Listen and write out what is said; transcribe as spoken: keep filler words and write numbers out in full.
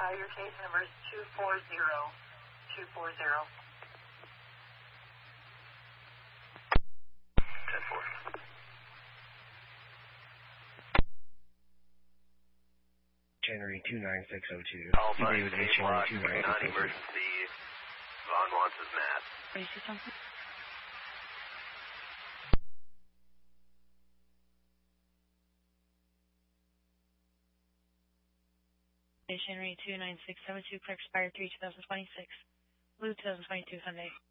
Uh, your case number is two four zero two four zero. ten four. January two nine six oh two. Alpha, David H. block, two nine six oh two. non-emergency. Vaughn wants his mat. Can you see something? January two nine six seven two, clear expired three two thousand twenty-six. Blue two thousand twenty-two Hyundai.